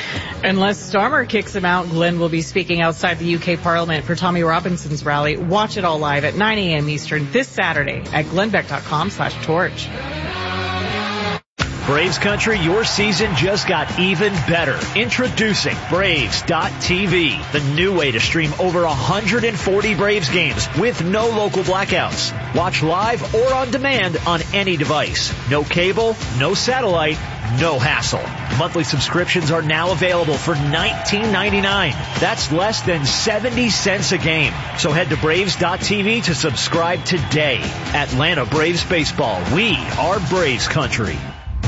Unless Starmer kicks him out, Glenn will be speaking outside the UK Parliament for Tommy Robinson's rally. Watch it all live at 9 a.m. Eastern this Saturday at glennbeck.com/torch. Braves country, your season just got even better. Introducing Braves.tv, the new way to stream over 140 Braves games with no local blackouts. Watch live or on demand on any device. No cable, no satellite, no hassle. Monthly subscriptions are now available for $19.99. That's less than 70 cents a game. So head to Braves.tv to subscribe today. Atlanta Braves Baseball. We are Braves country.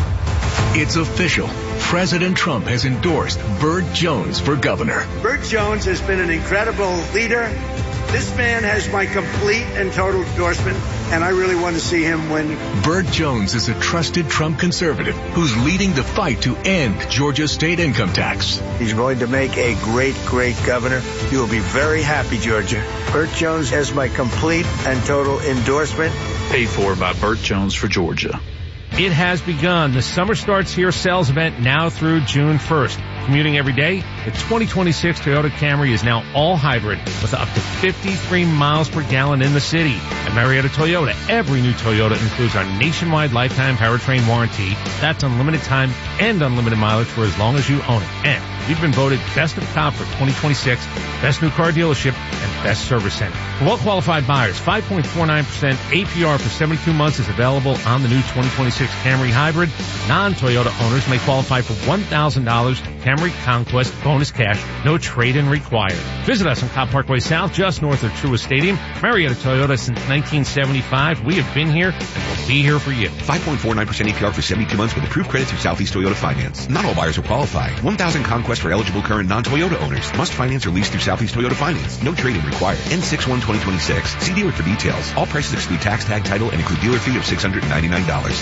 It's official. President Trump has endorsed Burt Jones for governor. Burt Jones has been an incredible leader. This man has my complete and total endorsement, and I really want to see him win. Burt Jones is a trusted Trump conservative who's leading the fight to end Georgia's state income tax. He's going to make a great, great governor. You will be very happy, Georgia. Burt Jones has my complete and total endorsement. Paid for by Burt Jones for Georgia. It has begun. The Summer Starts Here sales event now through June 1st. Commuting every day, the 2026 Toyota Camry is now all hybrid with up to 53 miles per gallon in the city. At Marietta Toyota, every new Toyota includes our nationwide lifetime powertrain warranty. That's unlimited time and unlimited mileage for as long as you own it. And we've been voted Best of Top for 2026, Best New Car Dealership, and Best Service Center. For well-qualified buyers, 5.49% APR for 72 months is available on the new 2026 Camry Hybrid. Non-Toyota owners may qualify for $1,000 Camry Conquest bonus cash, no trade-in required. Visit us on Cobb Parkway South, just north of Truist Stadium. Marietta Toyota since 1975. We have been here and will be here for you. 5.49% APR for 72 months with approved credit through Southeast Toyota Finance. Not all buyers will qualify. 1,000 Conquest for eligible current non-Toyota owners. Must finance or lease through Southeast Toyota Finance. No trade-in required. N6/1/2026. See dealer for details. All prices exclude tax, tag, title, and include dealer fee of $699.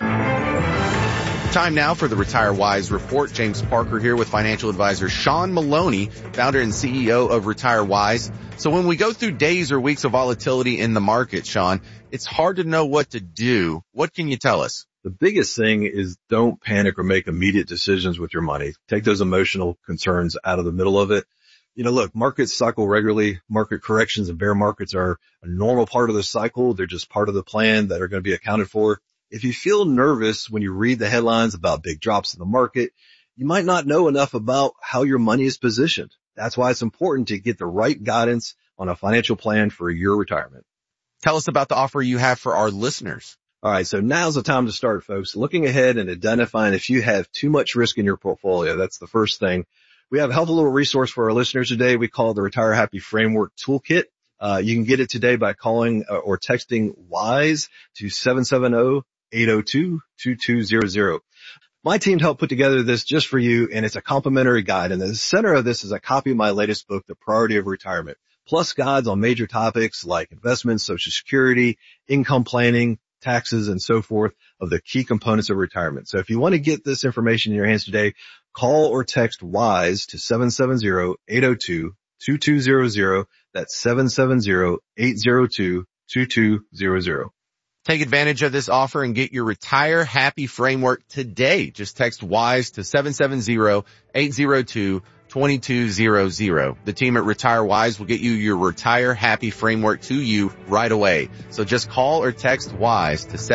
Time now for the Retire Wise Report. James Parker here with financial advisor Sean Maloney, founder and CEO of Retire Wise. So when we go through days or weeks of volatility in the market, Sean, it's hard to know what to do. What can you tell us? The biggest thing is don't panic or make immediate decisions with your money. Take those emotional concerns out of the middle of it. Look, markets cycle regularly. Market corrections and bear markets are a normal part of the cycle. They're just part of the plan that are going to be accounted for. If you feel nervous when you read the headlines about big drops in the market, you might not know enough about how your money is positioned. That's why it's important to get the right guidance on a financial plan for your retirement. Tell us about the offer you have for our listeners. All right, so now's the time to start, folks. Looking ahead and identifying if you have too much risk in your portfolio. That's the first thing. We have a helpful little resource for our listeners today. We call it the Retire Happy Framework Toolkit. You can get it today by calling or texting WISE to 770-802-2200. My team helped put together this just for you, and it's a complimentary guide. And the center of this is a copy of my latest book, The Priority of Retirement, plus guides on major topics like investments, Social Security, income planning, taxes, and so forth of the key components of retirement. So if you want to get this information in your hands today, call or text WISE to 770-802-2200. That's 770-802-2200. Take advantage of this offer and get your Retire Happy Framework today. Just text WISE to 770-802-2200. The team at Retire Wise will get you your Retire Happy Framework to you right away. So just call or text WISE to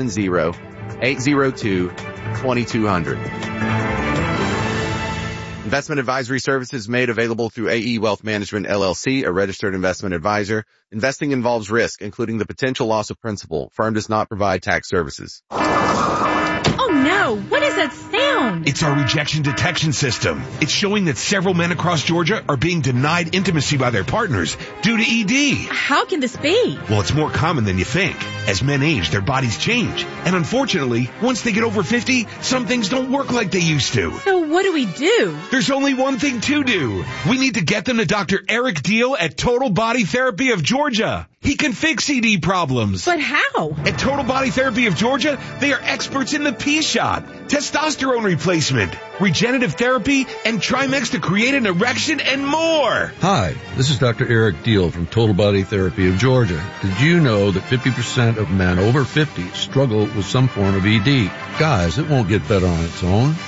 770-802-2200. Investment advisory services made available through AE Wealth Management, LLC, a registered investment advisor. Investing involves risk, including the potential loss of principal. Firm does not provide tax services. Oh no, what is that sound? It's our rejection detection system. It's showing that several men across Georgia are being denied intimacy by their partners due to ED. How can this be? Well, it's more common than you think. As men age, their bodies change. And unfortunately, once they get over 50, some things don't work like they used to. So what do we do? There's only one thing to do. We need to get them to Dr. Eric Deal at Total Body Therapy of Georgia. He can fix ED problems. But how? At Total Body Therapy of Georgia, they are experts in the P-shot, testosterone replacement, regenerative therapy, and Trimex to create an erection and more. Hi, this is Dr. Eric Deal from Total Body Therapy of Georgia. Did you know that 50% of men over 50 struggle with some form of ED? Guys, it won't get better on its own.